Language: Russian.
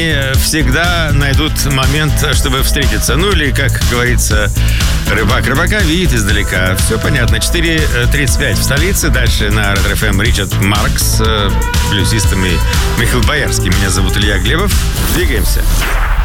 всегда найдут момент, чтобы встретиться. Ну или, как говорится, рыбак рыбака видит издалека. Все понятно. 4:35 в столице. Дальше на Red FM Ричард Маркс, блюзистом и Михаил Боярский. Меня зовут Илья Глебов. Двигаемся.